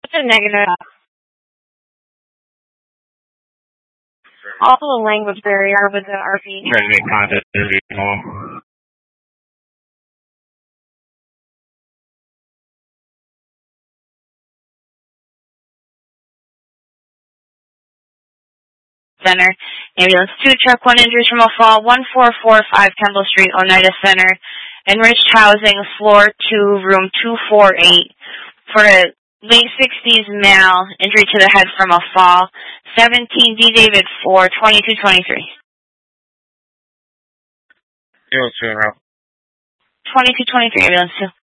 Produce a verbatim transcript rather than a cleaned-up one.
It's a negative. Also a language barrier with the R P. Trying to make contact interview. Hello. Center. Ambulance two, truck one, injuries from a fall, one four four five Kendall Street, Oneida Center. Enriched housing, floor two, room two four eight. For a late sixties male, injury to the head from a fall. seventeen D. David four, twenty-two twenty-three. Ambulance two, route. twenty-two twenty-three, ambulance two.